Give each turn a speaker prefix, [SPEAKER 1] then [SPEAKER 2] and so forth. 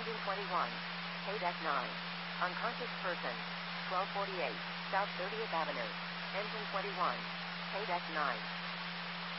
[SPEAKER 1] Engine 21. Paydeck 9. Unconscious person. 1248. South 30th Avenue. Engine 21. Paydeck 9.